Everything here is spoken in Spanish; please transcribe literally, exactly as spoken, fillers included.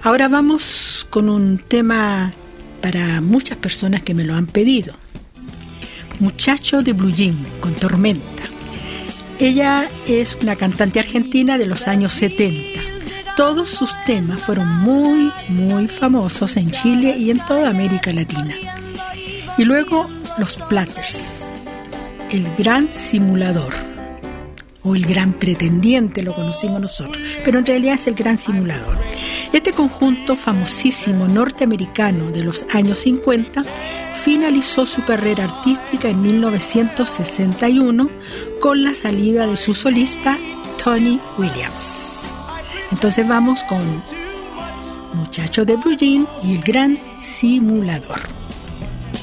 Ahora vamos con un tema para muchas personas que me lo han pedido. Muchacho de Blue Jean, con Tormenta. Ella es una cantante argentina de los años setenta. Todos sus temas fueron muy, muy famosos en Chile y en toda América Latina. Y luego los Platters, el gran simulador, o el gran pretendiente, lo conocimos nosotros, pero en realidad es el gran simulador. Este conjunto famosísimo norteamericano de los años cincuenta finalizó su carrera artística en mil novecientos sesenta y uno con la salida de su solista Tony Williams. Entonces vamos con Muchacho de Blue Jean y el gran simulador.